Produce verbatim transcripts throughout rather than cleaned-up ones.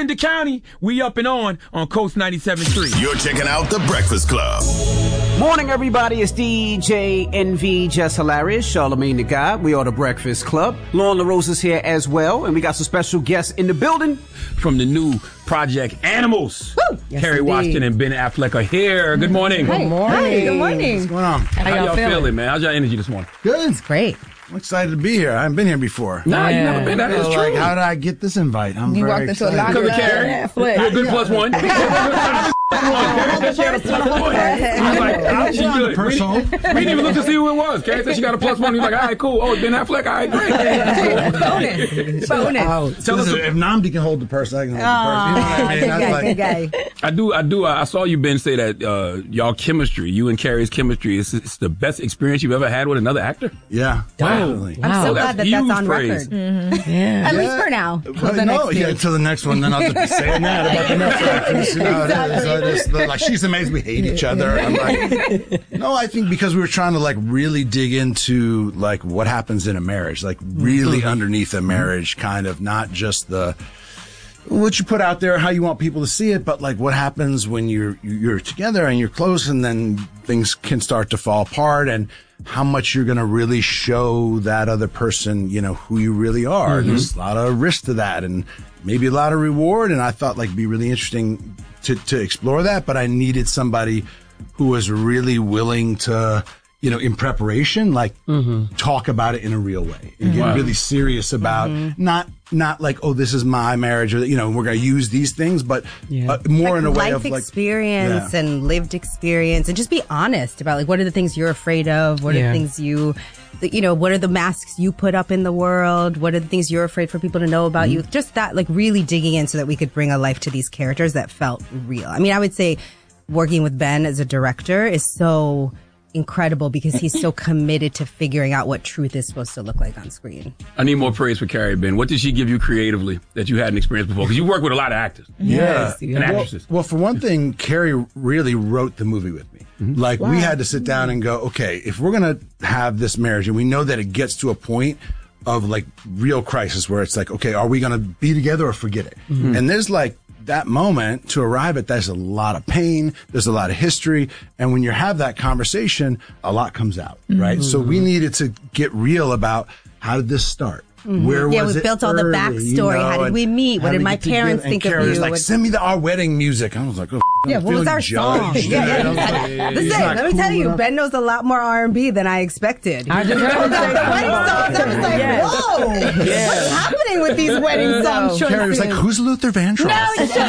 Kinder County, we up and on on Coast ninety-seven point three. You're checking out The Breakfast Club. Morning, everybody. It's D J N V, Just Hilarious, Charlamagne the God. We are The Breakfast Club. Lauren LaRose is here as well, and we got some special guests in the building. From the new project Animals, Woo! Yes, Kerry indeed. Washington and Ben Affleck are here. Good morning. Good morning. Hi, good morning. What's going on? How, How y'all, y'all feeling? feeling? man? How's your energy this morning? Good. It's great. I'm excited to be here. I haven't been here before. Nah, you Yeah. never been. That is So, true. like, how did I get this invite? I'm You very walked into a excited. locker Because of room. Kerry. Netflix. You're a good plus one. She had a plus one. I was like, oh, she good. We Personal. didn't, we didn't even look to see who it was. Kerry said she got a plus one. He was like, all right, cool. Oh, it's Ben Affleck. All right, great. Bonus. Bonus. Tell us. Listen, if Namdi can hold the person, I can hold the person. You know what I mean? Good That's guy, like, good guy. I do, I do. I saw you, Ben, say that uh, y'all chemistry, you and Kerry's chemistry, is it's the best experience you've ever had with another actor. yeah, definitely. Wow. I'm so Oh, glad that's that that's huge on praise. record. Yeah. At least for now. Till Well, the no, next yeah, year. until the next one, then I'll just be saying that about the next actress. You know, exactly. So it's the- like, she's amazing. We hate each other. I'm like, no, I think because we were trying to like really dig into like what happens in a marriage, like really Mm-hmm. underneath a marriage, kind of not just the what you put out there, how you want people to see it, but like what happens when you're you're together and you're close, and then things can start to fall apart, and how much you're going to really show that other person, you know, who you really are. Mm-hmm. There's a lot of risk to that, and maybe a lot of reward. And I thought like it'd be really interesting to to explore that, but I needed somebody who was really willing to, you know, in preparation, like talk about it in a real way and get Wow. really serious about not not like, oh, this is my marriage, or you know, we're going to use these things, but Yeah. uh, more in a way Life of like experience Yeah. and lived experience, and just be honest about like what are the things you're afraid of, what are Yeah. the things you, you know, what are the masks you put up in the world, what are the things you're afraid for people to know about you. Just that, like really digging in so that we could bring a life to these characters that felt real. I mean, I would say working with Ben as a director is so incredible because he's so committed to figuring out what truth is supposed to look like on screen. I need more praise for Kerry, Ben. What did she give you creatively that you hadn't experienced before? Because you work with a lot of actors Yeah. and actresses. Well, for one thing, Carrie really wrote the movie with me. Like, we had to sit down and go, okay, if we're going to have this marriage, and we know that it gets to a point of like real crisis where it's like, okay, are we going to be together or forget it? And there's like that moment to arrive at, there's a lot of pain, there's a lot of history. And when you have that conversation, a lot comes out, right? So we needed to get real about how did this start? Where Yeah, was we it built all the early, backstory. you know, How did and we meet? What how did we my get together? parents And think of Carrie was you? like, What- send me the our wedding music. I was like, oh, Yeah, I'm what was feeling our song? judged. Yeah, yeah. I was like, Listen, it's not let me cool tell you, enough. Ben knows a lot more R and B than I expected. I just heard him say Wedding songs, I was like, Yes. whoa, what's happening with these wedding song choices? Carrie was like, who's Luther Vandross? No, shut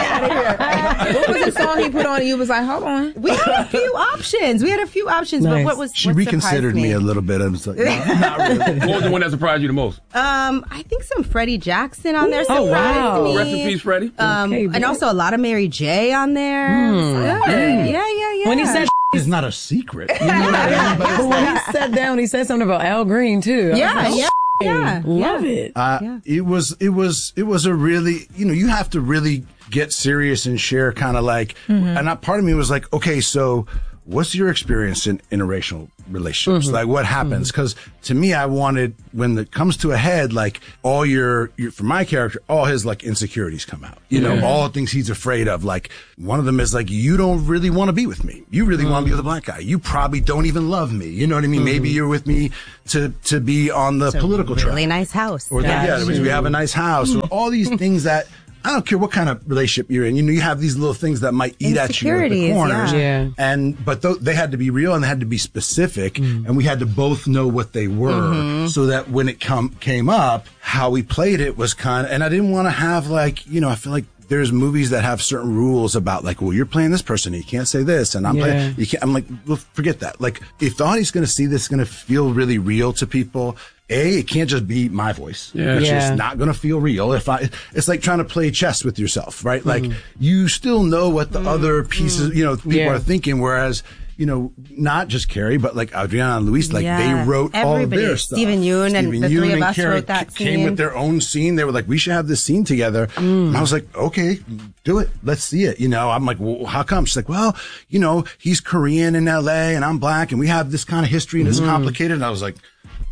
up. What was the song he put on? You was like, hold on. We had a few options. We had a few options, but Nice. what was She what reconsidered surprised me a little bit. I was like, no, not really. What was the one that surprised you the most? Um, I think some Freddie Jackson on there surprised wow. me. Rest in peace, Freddie. Um, Okay, and Ben. also a lot of Mary J on there. Yeah, yeah, yeah, yeah. When he said It's not a secret. You know what I mean? But it's but when he sat down, he said something about Al Green too. I was yeah, like, yeah, yeah, love yeah. it. Uh, Yeah. It was, it was, it was a really, you know, you have to really get serious and share kind of like, and that part of me was like, okay, so what's your experience in interracial relationships? Like what happens? Because to me, I wanted, when it comes to a head, like all your, your, for my character, all his like insecurities come out, you know, all things he's afraid of. Like one of them is like, you don't really want to be with me. You really want to be with a black guy. You probably don't even love me. You know what I mean? Maybe you're with me to, to be on the political track. Really nice house. Or that, yeah, which we have a nice house, or all these things that I don't care what kind of relationship you're in. You know, you have these little things that might eat at you at the Insecurities, corners, yeah. Yeah. and but th- they had to be real and they had to be specific, and we had to both know what they were, so that when it come came up, how we played it was kind of. And I didn't want to have like, you know, I feel like there's movies that have certain rules about like, well, you're playing this person, you can't say this, and I'm Yeah. playing. You can't. I'm like, well, forget that. Like, if the audience is going to see this, going to feel really real to people. A, it can't just be my voice. Yeah. It's Yeah. just not going to feel real. If I, it's like trying to play chess with yourself, right? Like you still know what the other pieces, you know, people Yeah. are thinking. Whereas, you know, not just Carrie, but like Adriana and Luis, like Yeah. they wrote all of Everybody. their stuff. Stephen Yeun and Stephen the Yeun three of and us Carrie wrote that came scene. with their own scene. They were like, we should have this scene together. And I was like, okay, do it. Let's see it. You know, I'm like, well, how come? She's like, well, you know, he's Korean in L A and I'm black and we have this kind of history and it's complicated. And I was like,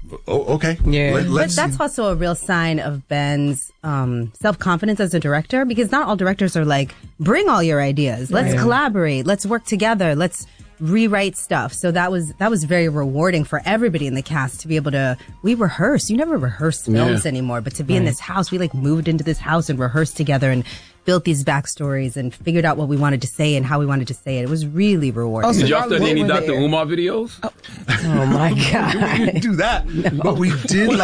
Oh, okay. Yeah. Let, But let's that's see. also a real sign of Ben's um, self-confidence as a director, because not all directors are like, bring all your ideas. Let's Right. collaborate. Let's work together. Let's rewrite stuff. So that was that was very rewarding for everybody in the cast to be able to, we rehearse. You never rehearse films Yeah. anymore, but to be in this house, we like moved into this house and rehearsed together and built these backstories and figured out what we wanted to say and how we wanted to say it. It was really rewarding. Also, Did y'all Y'all study any were Doctor there. Umar videos? Oh my God. We didn't do that, but we did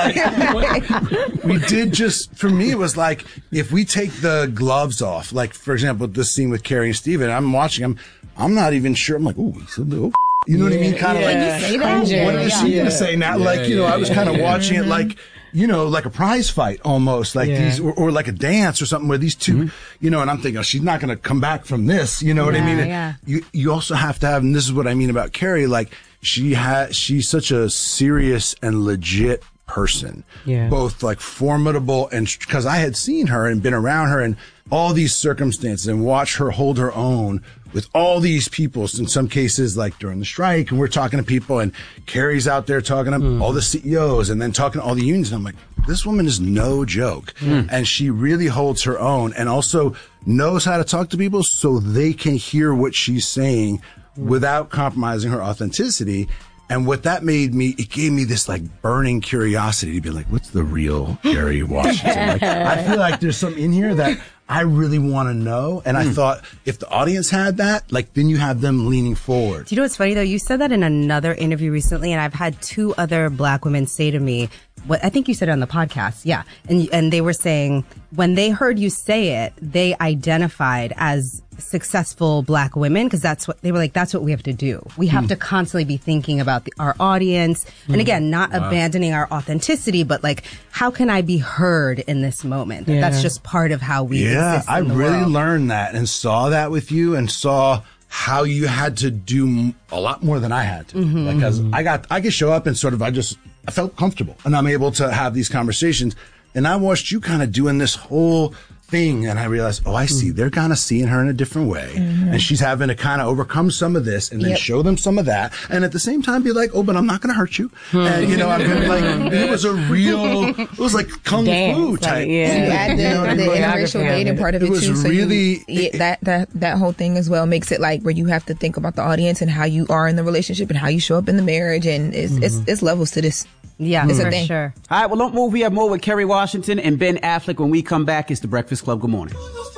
like we did just for me it was like if we take the gloves off, like for example this scene with Carrie and Steven, I'm watching them, I'm not even sure. I'm like, oh, he said, oh, you know what I mean? Kind of Yeah. like, Can you say that? oh, what is she gonna say now? Like, you know, I was kind of watching it like, you know, like a prize fight almost, like Yeah. these, or, or like a dance or something where these 2 you know, and I'm thinking, oh, she's not going to come back from this. You know what I Yeah, mean? yeah. You, you also have to have, and this is what I mean about Carrie, like she has, she's such a serious and legit person, Yeah. both like formidable and because I had seen her and been around her and all these circumstances and watched her hold her own with all these people. In some cases, like during the strike, and we're talking to people, and Carrie's out there talking to all the C E Os, and then talking to all the unions. And I'm like, this woman is no joke, and she really holds her own, and also knows how to talk to people so they can hear what she's saying without compromising her authenticity. And what that made me, it gave me this like burning curiosity to be like, what's the real Gary Washington? Like, I feel like there's something in here that I really want to know. And I thought if the audience had that, like then you have them leaning forward. Do you know what's funny though? You said that in another interview recently, and I've had two other black women say to me, what I think you said it on the podcast, yeah, and and they were saying when they heard you say it, they identified as successful black women because that's what they were like. That's what we have to do. We have to constantly be thinking about the, our audience, and again, not abandoning our authenticity, but like, how can I be heard in this moment? Yeah. That's just part of how we. Yeah, exist in I the really world. learned that and saw that with you and saw how you had to do m- a lot more than I had to. Mm-hmm. Because I got, I could show up and sort of, I just, I felt comfortable and I'm able to have these conversations. And I watched you kind of doing this whole thing and I realized, oh, I see. They're kind of seeing her in a different way. And she's having to kind of overcome some of this and then Yep. show them some of that. And at the same time be like, oh, but I'm not going to hurt you. And, you know, I'm gonna like, it was a real, it was like kung Dance, fu like, type. yeah. And you add the, You know what I the mean? interracial dating part of It it, was too. So really- you, yeah, that that that whole thing as well makes it like where you have to think about the audience and how you are in the relationship and how you show up in the marriage, and it's it's, it's levels to this. Yeah, It's a for thing. sure. All right, well, don't move. We have more with Kerry Washington and Ben Affleck when we come back. It's The Breakfast Club. Good morning.